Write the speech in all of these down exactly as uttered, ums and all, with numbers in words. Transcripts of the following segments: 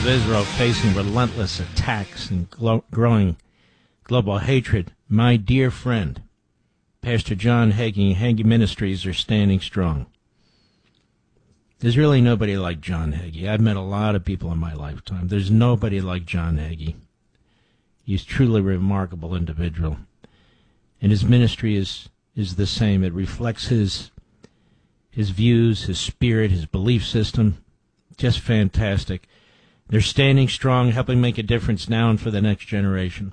of Israel facing relentless attacks and glo- growing global hatred, my dear friend, Pastor John Hagee and Hagee Ministries are standing strong. There's really nobody like John Hagee. I've met a lot of people in my lifetime. There's nobody like John Hagee. He's truly a remarkable individual. And his ministry is, is the same. It reflects his his views, his spirit, his belief system. Just fantastic. They're standing strong, helping make a difference now and for the next generation.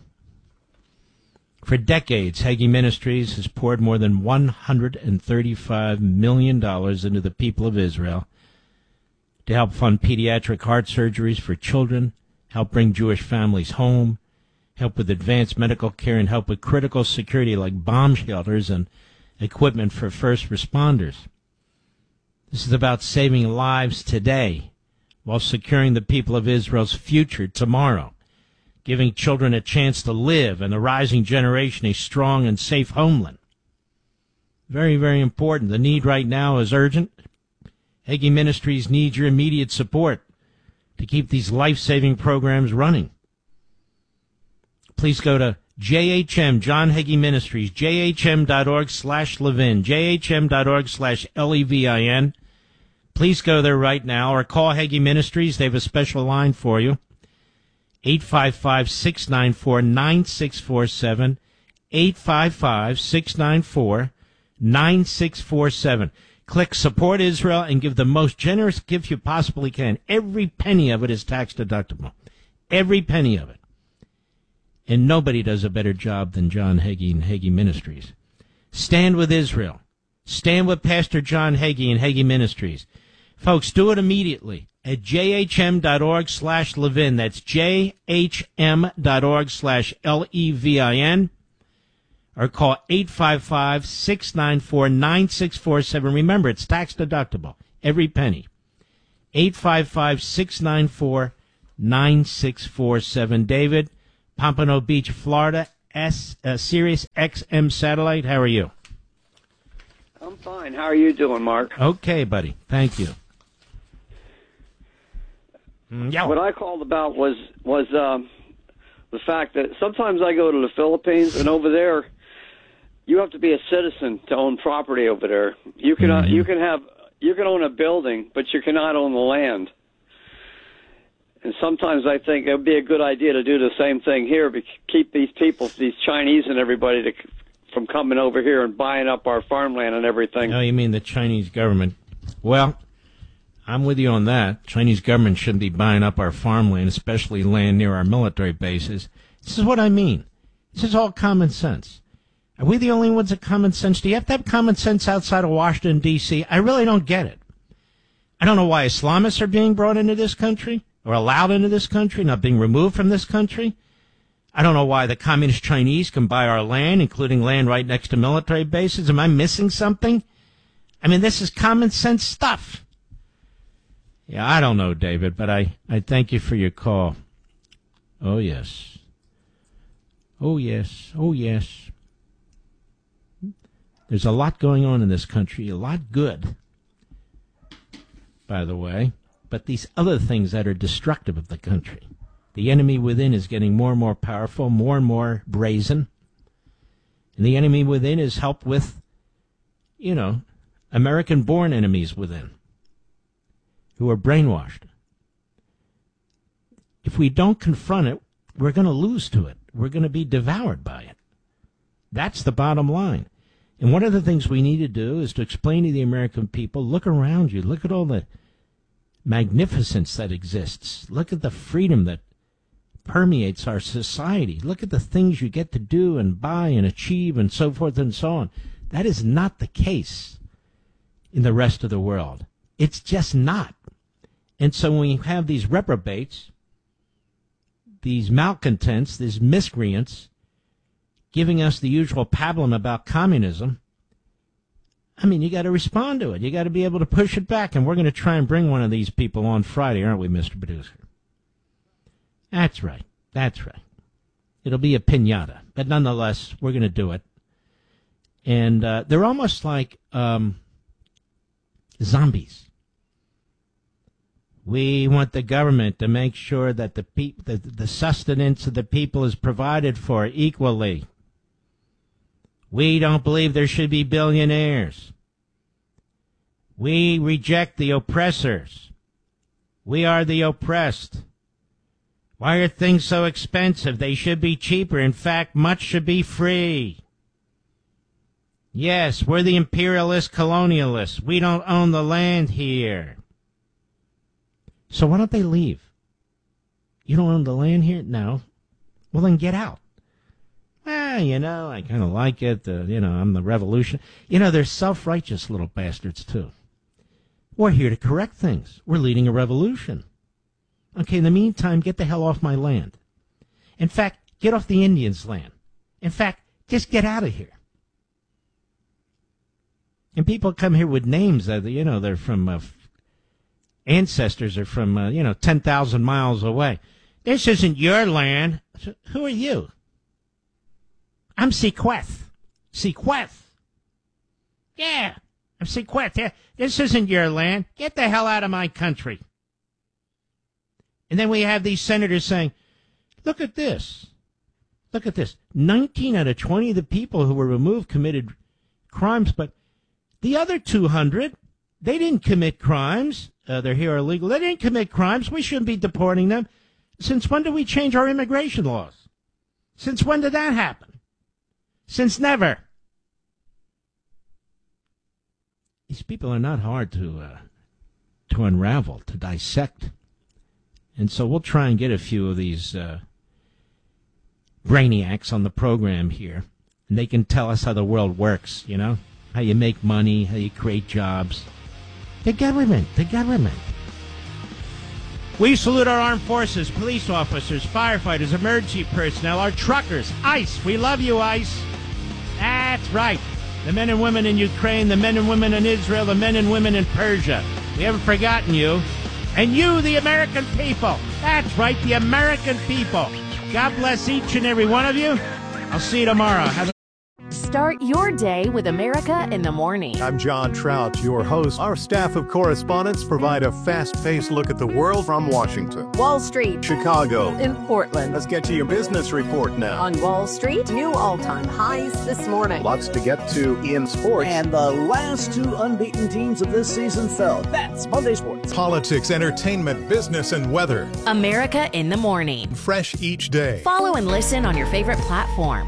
For decades, Hagee Ministries has poured more than one hundred thirty-five million dollars into the people of Israel to help fund pediatric heart surgeries for children, help bring Jewish families home, help with advanced medical care, and help with critical security like bomb shelters and equipment for first responders. This is about saving lives today while securing the people of Israel's future tomorrow, giving children a chance to live and the rising generation a strong and safe homeland. Very, very important. The need right now is urgent. Hagee Ministries needs your immediate support to keep these life-saving programs running. Please go to J H M, John Hagee Ministries, J H M dot org slash Levin, J H M dot org slash L E V I N. Please go there right now or call Hagee Ministries. They have a special line for you. eight five five, six nine four, nine six four seven, eight five five, six nine four, nine six four seven. Click Support Israel and give the most generous gift you possibly can. Every penny of it is tax deductible. Every penny of it. And nobody does a better job than John Hagee and Hagee Ministries. Stand with Israel. Stand with Pastor John Hagee and Hagee Ministries. Folks, do it immediately at J H M dot org slash Levin. That's J H M dot org slash L E V I N. Or call eight five five, six nine four, nine six four seven. Remember, it's tax deductible. Every penny. eight five five, six nine four, nine six four seven. David, Pompano Beach, Florida, S, uh, Sirius X M satellite. How are you? I'm fine. How are you doing, Mark? Okay, buddy. Thank you. Yeah. What I called about was was um, the fact that sometimes I go to the Philippines, and over there, you have to be a citizen to own property over there. You can Mm-hmm. uh, you can have you can own a building, but you cannot own the land. And sometimes I think it would be a good idea to do the same thing here, to keep these people, these Chinese and everybody, to, from coming over here and buying up our farmland and everything. Oh, you mean the Chinese government? Well, I'm with you on that. Chinese government shouldn't be buying up our farmland, especially land near our military bases. This is what I mean. This is all common sense. Are we the only ones that common sense? Do you have to have common sense outside of Washington, D C? I really don't get it. I don't know why Islamists are being brought into this country or allowed into this country, not being removed from this country. I don't know why the communist Chinese can buy our land, including land right next to military bases. Am I missing something? I mean, this is common sense stuff. Yeah, I don't know, David, but I, I thank you for your call. Oh, yes. Oh, yes. Oh, yes. There's a lot going on in this country, a lot good, by the way, but these other things that are destructive of the country. The enemy within is getting more and more powerful, more and more brazen. And the enemy within is helped with, you know, American-born enemies within who are brainwashed. If we don't confront it, we're going to lose to it. We're going to be devoured by it. That's the bottom line. And one of the things we need to do is to explain to the American people, look around you, look at all the magnificence that exists. Look at the freedom that permeates our society. Look at the things you get to do and buy and achieve and so forth and so on. That is not the case in the rest of the world. It's just not. And so when you have these reprobates, these malcontents, these miscreants, giving us the usual pablum about communism, I mean, you got to respond to it. You got to be able to push it back. And we're going to try and bring one of these people on Friday, aren't we, Mister Producer? That's right. That's right. It'll be a piñata. But nonetheless, we're going to do it. And uh, they're almost like um, zombies. We want the government to make sure that the, pe- the, the sustenance of the people is provided for equally. We don't believe there should be billionaires. We reject the oppressors. We are the oppressed. Why are things so expensive? They should be cheaper. In fact, much should be free. Yes, we're the imperialist colonialists. We don't own the land here. So why don't they leave? You don't own the land here? No. Well, then get out. Well, you know, I kind of like it. Uh, you know, I'm the revolution. You know, they're self-righteous little bastards, too. We're here to correct things. We're leading a revolution. Okay, in the meantime, get the hell off my land. In fact, get off the Indians' land. In fact, just get out of here. And people come here with names that, you know, they're from, uh, ancestors are from, uh, you know, ten thousand miles away. This isn't your land. So who are you? I'm Sequeth. Sequeth. Yeah, I'm Sequeth. Yeah, this isn't your land. Get the hell out of my country. And then we have these senators saying, look at this. Look at this. nineteen out of twenty of the people who were removed committed crimes, but the other two hundred, they didn't commit crimes. Uh, they're here illegal. They didn't commit crimes. We shouldn't be deporting them. Since when did we change our immigration laws? Since when did that happen? Since never. These people are not hard to uh, to unravel, to dissect. And so we'll try and get a few of these uh, brainiacs on the program here, and they can tell us how the world works, you know? How you make money, how you create jobs. The government, the government. We salute our armed forces, police officers, firefighters, emergency personnel, our truckers, ICE. We love you, ICE. That's right. The men and women in Ukraine, the men and women in Israel, the men and women in Persia. We haven't forgotten you. And you, the American people. That's right, the American people. God bless each and every one of you. I'll see you tomorrow. Have a Start your day with America in the Morning. I'm John Trout, your host. Our staff of correspondents provide a fast-paced look at the world from Washington, Wall Street, Chicago, in Portland. Let's get to your business report now. On Wall Street, new all-time highs this morning. Lots to get to in sports. And the last two unbeaten teams of this season fell. That's Monday Sports. Politics, entertainment, business, and weather. America in the Morning. Fresh each day. Follow and listen on your favorite platform.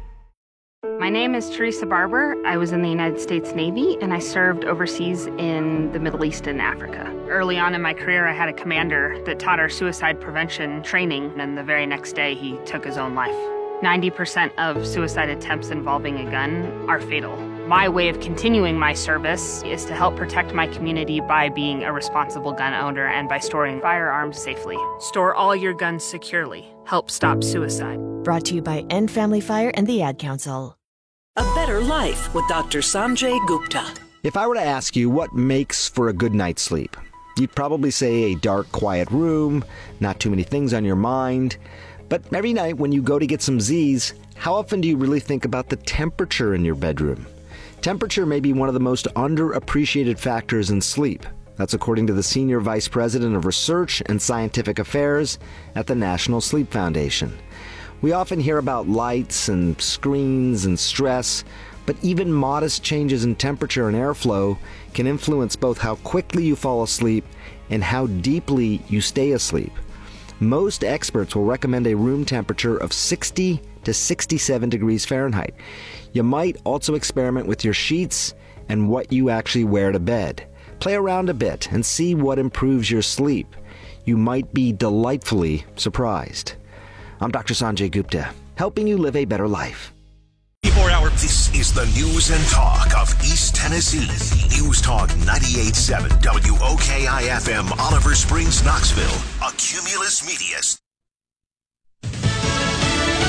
My name is Teresa Barber. I was in the United States Navy, and I served overseas in the Middle East and Africa. Early on in my career, I had a commander that taught our suicide prevention training, and the very next day, he took his own life. ninety percent of suicide attempts involving a gun are fatal. My way of continuing my service is to help protect my community by being a responsible gun owner and by storing firearms safely. Store all your guns securely. Help stop suicide. Brought to you by End Family Fire and the Ad Council. A Better Life with Doctor Sanjay Gupta. If I were to ask you what makes for a good night's sleep, you'd probably say a dark, quiet room, not too many things on your mind. But every night when you go to get some Z's, how often do you really think about the temperature in your bedroom? Temperature may be one of the most underappreciated factors in sleep. That's according to the Senior Vice President of Research and Scientific Affairs at the National Sleep Foundation. We often hear about lights and screens and stress, but even modest changes in temperature and airflow can influence both how quickly you fall asleep and how deeply you stay asleep. Most experts will recommend a room temperature of sixty to sixty-seven degrees Fahrenheit. You might also experiment with your sheets and what you actually wear to bed. Play around a bit and see what improves your sleep. You might be delightfully surprised. I'm Doctor Sanjay Gupta, helping you live a better life. twenty-four hour. This is the news and talk of East Tennessee. News Talk ninety-eight point seven W O K I F M, Oliver Springs, Knoxville. A Cumulus Media.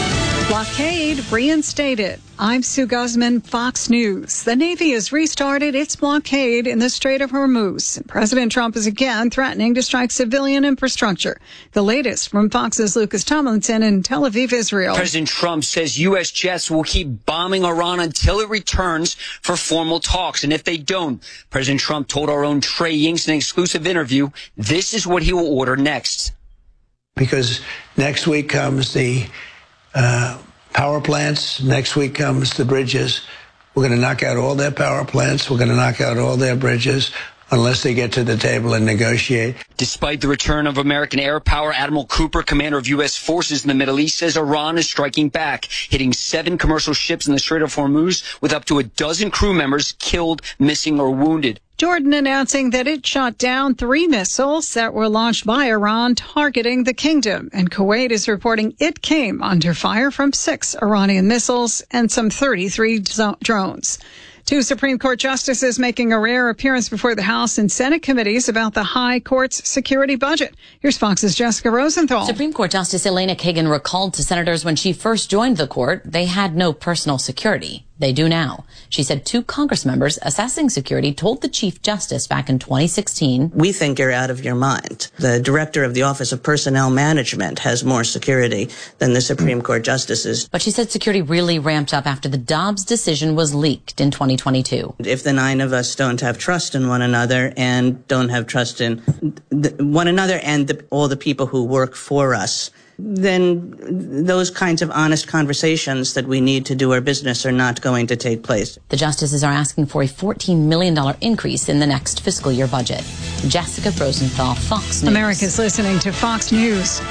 Blockade reinstated. I'm Sue Guzman, Fox News. The Navy has restarted its blockade in the Strait of Hormuz. President Trump is again threatening to strike civilian infrastructure. The latest from Fox's Lucas Tomlinson in Tel Aviv, Israel. President Trump says U S jets will keep bombing Iran until it returns for formal talks. And if they don't, President Trump told our own Trey Yingst in an exclusive interview, this is what he will order next. Because next week comes the uh, power plants. Next week comes the bridges. We're going to knock out all their power plants. We're going to knock out all their bridges unless they get to the table and negotiate. Despite the return of American air power, Admiral Cooper, commander of U S forces in the Middle East, says Iran is striking back, hitting seven commercial ships in the Strait of Hormuz with up to a dozen crew members killed, missing, or wounded. Jordan announcing that it shot down three missiles that were launched by Iran targeting the kingdom. And Kuwait is reporting it came under fire from six Iranian missiles and some thirty-three drones. Two Supreme Court justices making a rare appearance before the House and Senate committees about the High Court's security budget. Here's Fox's Jessica Rosenthal. Supreme Court Justice Elena Kagan recalled to senators when she first joined the court they had no personal security. They do now. She said two Congress members assessing security told the Chief Justice back in twenty sixteen. We think you're out of your mind. The director of the Office of Personnel Management has more security than the Supreme Court justices. But she said security really ramped up after the Dobbs decision was leaked in twenty twenty-two. If the nine of us don't have trust in one another and don't have trust in the, one another and the, all the people who work for us, then those kinds of honest conversations that we need to do our business are not going to take place. The justices are asking for a fourteen million dollars increase in the next fiscal year budget. Jessica Rosenthal, Fox News. America's listening to Fox News.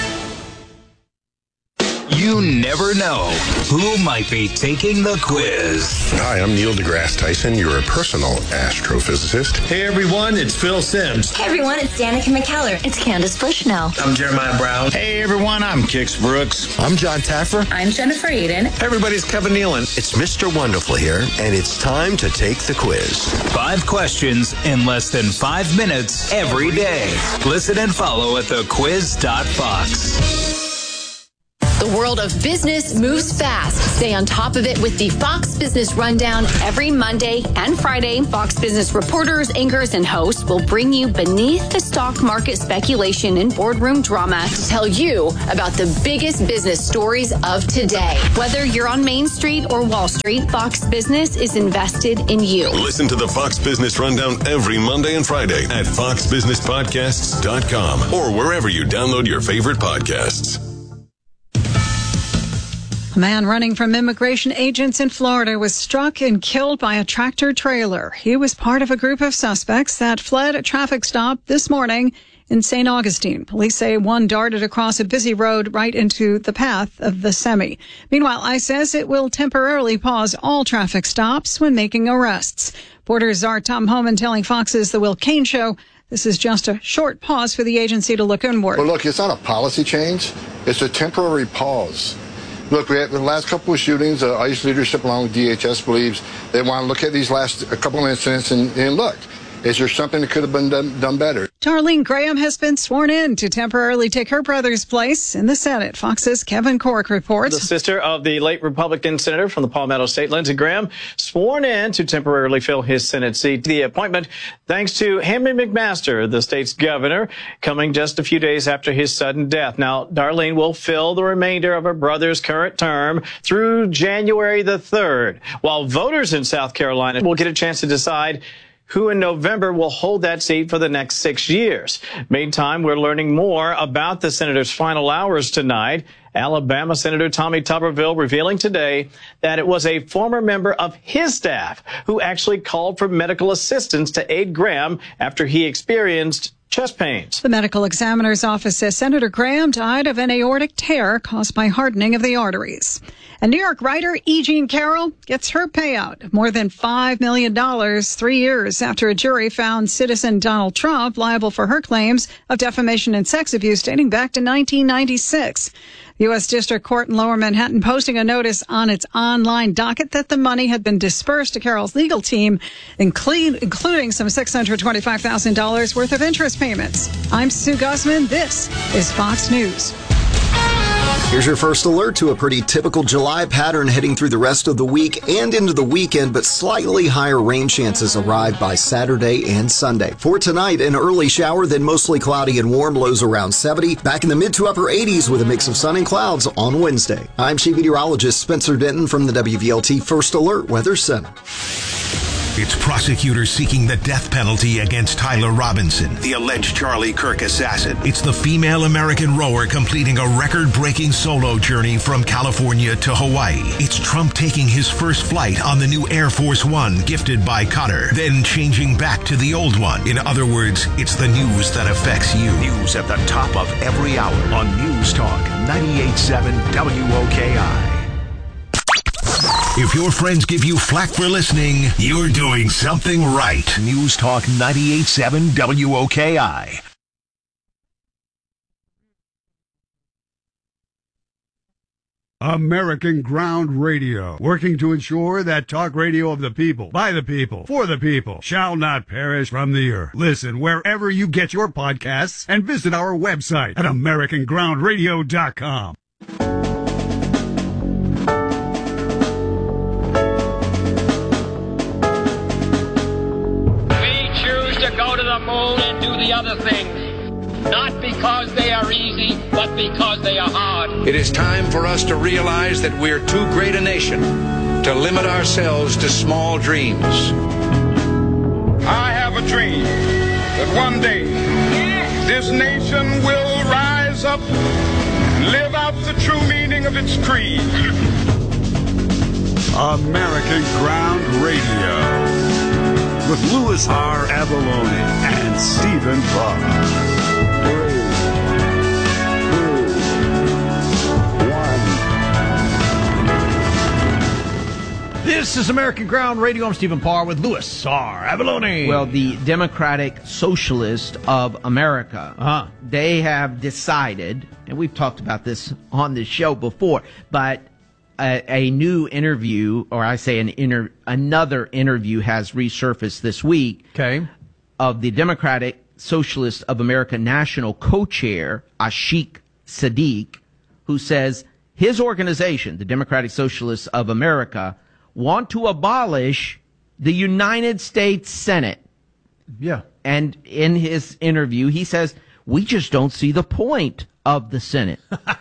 You never know who might be taking the quiz. Hi, I'm Neil deGrasse Tyson, your personal astrophysicist. Hey everyone, it's Phil Simms. Hey everyone, it's Danica McKellar. It's Candace Bushnell. I'm Jeremiah Brown. Hey everyone, I'm Kix Brooks. I'm John Taffer. I'm Jennifer Eden. Hey everybody, it's Kevin Nealon. It's Mister Wonderful here, and it's time to take the quiz. Five questions in less than five minutes every day. Listen and follow at the quiz dot fox. The world of business moves fast. Stay on top of it with the Fox Business Rundown every Monday and Friday. Fox Business reporters, anchors, and hosts will bring you beneath the stock market speculation and boardroom drama to tell you about the biggest business stories of today. Whether you're on Main Street or Wall Street, Fox Business is invested in you. Listen to the Fox Business Rundown every Monday and Friday at fox business podcasts dot com or wherever you download your favorite podcasts. A man running from immigration agents in Florida was struck and killed by a tractor trailer. He was part of a group of suspects that fled a traffic stop this morning in Saint Augustine. Police say one darted across a busy road right into the path of the semi. Meanwhile, ICE says it will temporarily pause all traffic stops when making arrests. Border czar Tom Homan telling Fox's The Will Cain Show this is just a short pause for the agency to look inward. Well, look, it's not a policy change. It's a temporary pause. Look, we had the last couple of shootings, uh, ICE leadership along with D H S believes they want to look at these last a couple of incidents and, and look, is there something that could have been done, done better? Darlene Graham has been sworn in to temporarily take her brother's place in the Senate. Fox's Kevin Cork reports. The sister of the late Republican senator from the Palmetto State, Lindsey Graham, sworn in to temporarily fill his Senate seat. The appointment thanks to Henry McMaster, the state's governor, coming just a few days after his sudden death. Now, Darlene will fill the remainder of her brother's current term through January the third, while voters in South Carolina will get a chance to decide who in November will hold that seat for the next six years. Meantime, we're learning more about the senator's final hours tonight. Alabama Senator Tommy Tuberville revealing today that it was a former member of his staff who actually called for medical assistance to aid Graham after he experienced chest pains. The medical examiner's office says Senator Graham died of an aortic tear caused by hardening of the arteries. And New York writer E. Jean Carroll gets her payout of more than five million dollars three years after a jury found citizen Donald Trump liable for her claims of defamation and sex abuse dating back to nineteen ninety-six. The U S District Court in Lower Manhattan posting a notice on its online docket that the money had been dispersed to Carroll's legal team, include, including some six hundred twenty-five thousand dollars worth of interest payments. I'm Sue Guzman. This is Fox News. Here's your first alert to a pretty typical July pattern heading through the rest of the week and into the weekend, but slightly higher rain chances arrive by Saturday and Sunday. For tonight, an early shower, then mostly cloudy and warm, lows around seventy. Back in the mid to upper eighties with a mix of sun and clouds on Wednesday. I'm Chief Meteorologist Spencer Denton from the W V L T First Alert Weather Center. It's prosecutors seeking the death penalty against Tyler Robinson, the alleged Charlie Kirk assassin. It's the female American rower completing a record-breaking solo journey from California to Hawaii. It's Trump taking his first flight on the new Air Force One gifted by Qatar, then changing back to the old one. In other words, it's the news that affects you. News at the top of every hour on News Talk ninety-eight point seven W O K I. If your friends give you flack for listening, you're doing something right. News Talk ninety-eight point seven W O K I. American Ground Radio, working to ensure that talk radio of the people, by the people, for the people, shall not perish from the earth. Listen wherever you get your podcasts and visit our website at american ground radio dot com. Go to the moon and do the other things, not because they are easy, but because they are hard. It is time for us to realize that we're too great a nation to limit ourselves to small dreams. I have a dream that one day this nation will rise up and live out the true meaning of its creed. American Ground Radio, with Louis R. Avalone and Stephen Buck. Three, two, one. This is American Ground Radio. I'm Stephen Parr with Louis R. Avalone. Well, the Democratic Socialist of America, uh-huh. they have decided, and we've talked about this on this show before, but A, a new interview, or I say an inter, another interview has resurfaced this week okay. of the Democratic Socialist of America National Co-Chair, Ashik Sadiq, who says his organization, the Democratic Socialists of America, want to abolish the United States Senate. Yeah. And in his interview, he says, we just don't see the point of the Senate.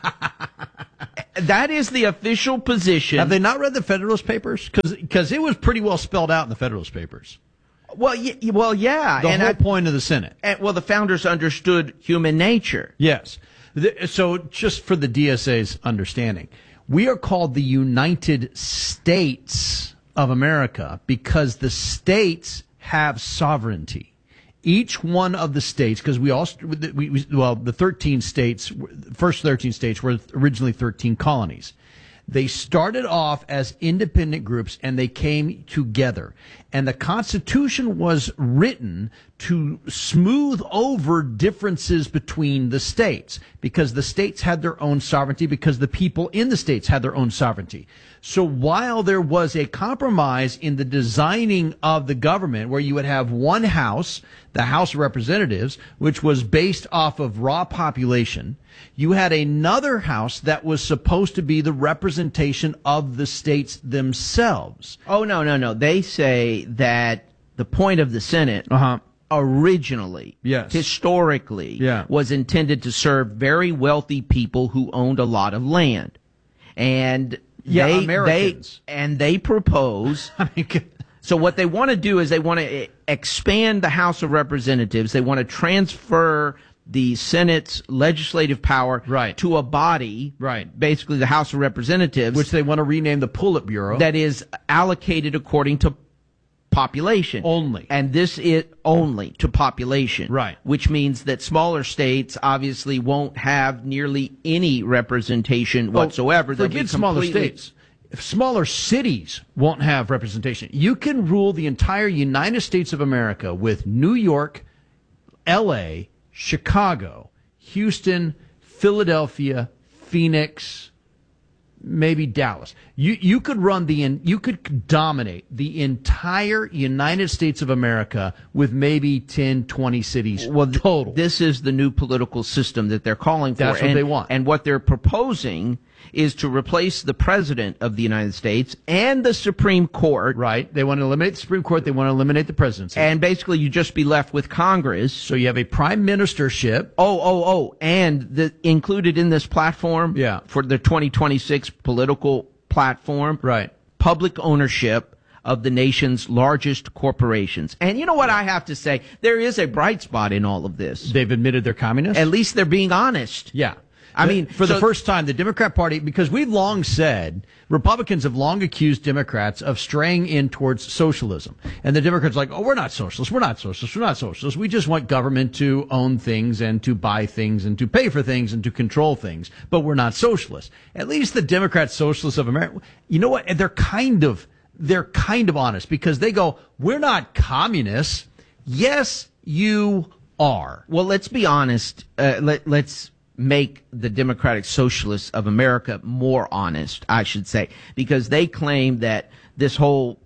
That is the official position. Have they not read the Federalist Papers? Because it was pretty well spelled out in the Federalist Papers. Well, y- well, yeah. The and whole I, point of the Senate. And, well, the founders understood human nature. Yes. The, so just for the D S A's understanding, we are called the United States of America because the states have sovereignty. Each one of the states, because we all, we, we, well, the thirteen states, first thirteen states were originally thirteen colonies. They started off as independent groups and they came together. And the Constitution was written to smooth over differences between the states because the states had their own sovereignty, because the people in the states had their own sovereignty. So while there was a compromise in the designing of the government where you would have one house, the House of Representatives, which was based off of raw population, you had another house that was supposed to be the representation of the states themselves. Oh, no, no, no. They say that the point of the Senate uh-huh. originally, yes. historically, yeah. was intended to serve very wealthy people who owned a lot of land. And yeah, they, Americans. They, and they propose... I mean, so what they want to do is they want to expand the House of Representatives. They want to transfer the Senate's legislative power right. to a body, right. basically the House of Representatives, which they want to rename the Politburo, that is allocated according to population only, and this is only to population, right? Which means that smaller states obviously won't have nearly any representation well, whatsoever. Forget They'll be smaller completely... states. Smaller cities won't have representation. You can rule the entire United States of America with New York, L A, Chicago, Houston, Philadelphia, Phoenix, maybe Dallas. You you could run the in, you could dominate the entire United States of America with maybe ten, twenty cities well, total. This is the new political system that they're calling for. That's what and, they want. And what they're proposing is to replace the president of the United States and the Supreme Court. Right. They want to eliminate the Supreme Court. They want to eliminate the presidency. And basically you just be left with Congress. So you have a prime ministership. Oh, oh, oh. And the included in this platform yeah. for the twenty twenty-six political platform. Right. Public ownership of the nation's largest corporations. And you know what I have to say? There is a bright spot in all of this. They've admitted they're communists? At least they're being honest. Yeah. I mean, for so, the first time, the Democrat Party, because we've long said, Republicans have long accused Democrats of straying in towards socialism. And the Democrats are like, oh, we're not socialists, we're not socialists, we're not socialists. We just want government to own things and to buy things and to pay for things and to control things. But we're not socialists. At least the Democrat Socialists of America, you know what? They're kind of, they're kind of honest because they go, we're not communists. Yes, you are. Well, let's be honest. Uh, let, let's, make the Democratic Socialists of America more honest, I should say, because they claim that this whole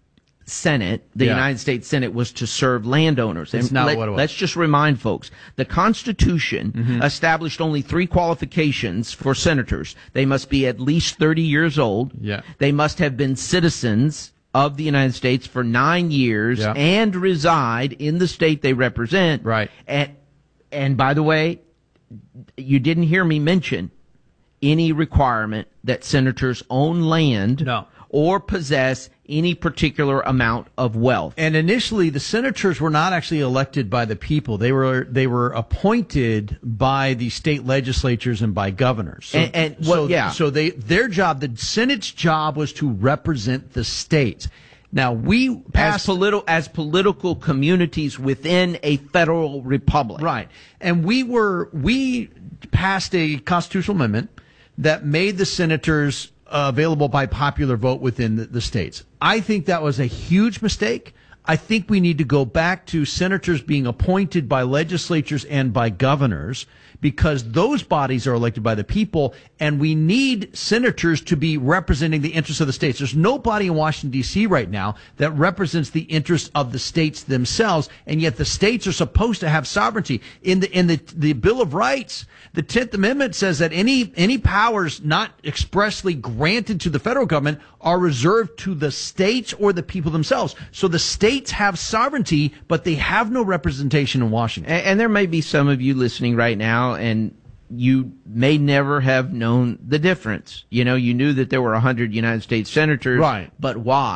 Senate, the yeah. United States Senate, was to serve landowners. It's and not let, what it was. Let's just remind folks, the Constitution mm-hmm. established only three qualifications for senators. They must be at least thirty years old. Yeah. They must have been citizens of the United States for nine years yeah. and reside in the state they represent. Right. And, and by the way, you didn't hear me mention any requirement that senators own land no. or possess any particular amount of wealth. And initially, the senators were not actually elected by the people. They were they were appointed by the state legislatures and by governors. So, and, and well, so, yeah. so they their job, the Senate's job, was to represent the states. Now we passed as, politi- as political communities within a federal republic, right? And we were we passed a constitutional amendment that made the senators uh, available by popular vote within the, the states. I think that was a huge mistake. I think we need to go back to senators being appointed by legislatures and by governors, because those bodies are elected by the people, and we need senators to be representing the interests of the states. There's nobody in Washington, D C right now that represents the interests of the states themselves, and yet the states are supposed to have sovereignty. In the in the, the Bill of Rights, the tenth Amendment says that any any powers not expressly granted to the federal government are reserved to the states or the people themselves. So the states have sovereignty, but they have no representation in Washington. And, and there may be some of you listening right now, and you may never have known the difference. You know, you knew that there were one hundred United States senators, right? But why?